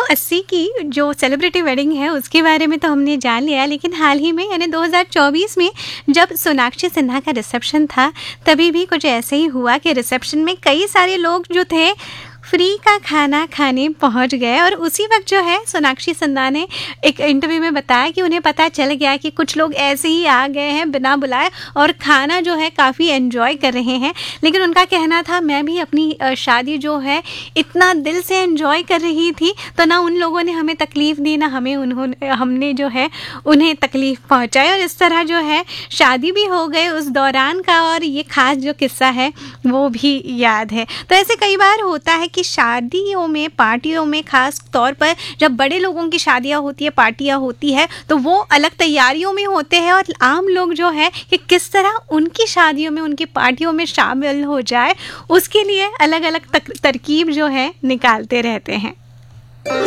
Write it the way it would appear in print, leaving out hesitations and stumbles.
80 की जो celebrity wedding है उसके बारे में तो हमने जान लिया, लेकिन हाल ही में यानी 2024 में जब सोनाक्षी सिन्हा का रिसेप्शन था, तभी भी कुछ ऐसे ही हुआ कि रिसेप्शन में कई सारे लोग जो थे फ्री का खाना खाने पहुंच गए। और उसी वक्त जो है सोनाक्षी सिन्हा ने एक इंटरव्यू में बताया कि उन्हें पता चल गया कि कुछ लोग ऐसे ही आ गए हैं बिना बुलाए और खाना जो है काफ़ी एंजॉय कर रहे हैं। लेकिन उनका कहना था, मैं भी अपनी शादी जो है इतना दिल से एंजॉय कर रही थी, तो ना उन लोगों ने हमें तकलीफ़ दी, ना हमने जो है उन्हें तकलीफ़ पहुँचाई। और इस तरह जो है शादी भी हो गए उस दौरान का, और ये ख़ास जो किस्सा है वो भी याद है। तो ऐसे कई बार होता है कि शादियों में, पार्टियों में, खास तौर पर जब बड़े लोगों की शादियां होती है, पार्टियां होती है, तो वो अलग तैयारियों में होते हैं और आम लोग जो है कि किस तरह उनकी शादियों में, उनकी पार्टियों में शामिल हो जाए, उसके लिए अलग अलग तरकीब जो है निकालते रहते हैं।